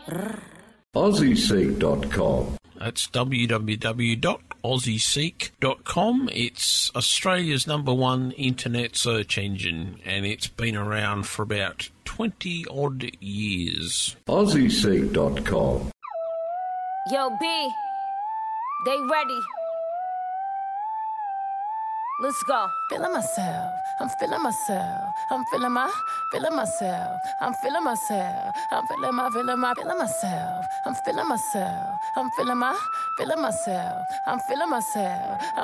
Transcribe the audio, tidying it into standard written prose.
AussieSeek.com. That's www.aussieseek.com. It's Australia's #1 internet search engine, and it's been around for about 20-odd years. AussieSeek.com. Yo, B, they ready. Let's go. Feeling myself, I'm feeling myself, I'm feeling myself, I'm feeling myself, I'm feeling myself, I'm feeling myself, I'm feeling myself, I'm feeling myself,